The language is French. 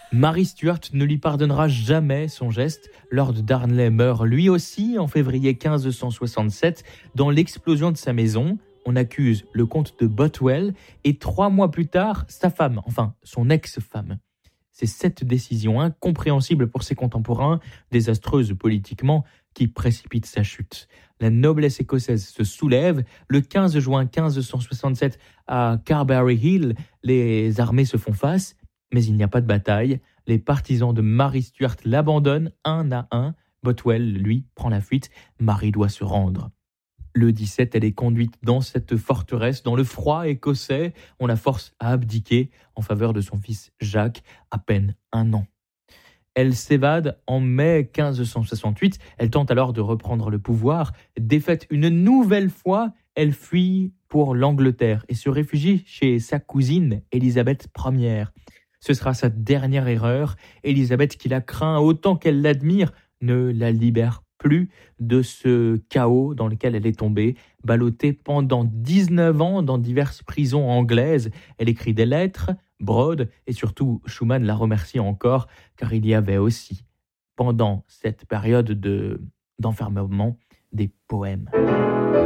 Mary Stuart ne lui pardonnera jamais son geste. Lord Darnley meurt lui aussi en février 1567 dans l'explosion de sa maison. On accuse le comte de Bothwell et 3 mois plus tard, sa femme, enfin son ex-femme. C'est cette décision incompréhensible pour ses contemporains, désastreuse politiquement, qui précipite sa chute. La noblesse écossaise se soulève. Le 15 juin 1567, à Carberry Hill, les armées se font face, mais il n'y a pas de bataille. Les partisans de Mary Stuart l'abandonnent un à un. Bothwell, lui, prend la fuite. Mary doit se rendre. Le 17, elle est conduite dans cette forteresse, dans le froid écossais. On la force à abdiquer en faveur de son fils Jacques, à peine 1 an. Elle s'évade en mai 1568. Elle tente alors de reprendre le pouvoir. Défaite une nouvelle fois, elle fuit pour l'Angleterre et se réfugie chez sa cousine, Élisabeth Ier. Ce sera sa dernière erreur. Élisabeth, qui la craint autant qu'elle l'admire, ne la libère plus de ce chaos dans lequel elle est tombée. Ballottée pendant 19 ans dans diverses prisons anglaises, elle écrit des lettres, brode, et surtout Schumann la remercie encore, car il y avait aussi, pendant cette période d'enfermement, des poèmes.